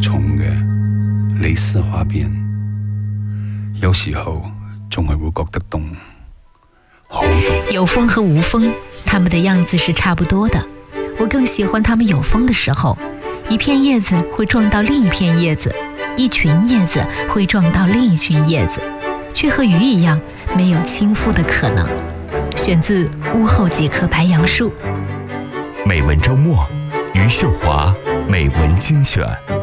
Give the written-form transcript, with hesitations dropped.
重嘅蕾丝花邊，有時候仲係會覺得凍，好凍。 有風和無風，它們的樣子是差不多的。我更喜歡它們有風的時候，一片葉子會撞到另一片葉子，一群葉子會撞到另一群葉子，卻和魚一樣沒有傾覆的可能。選自屋後幾棵白楊樹。 美文周末，余秀華美文精選。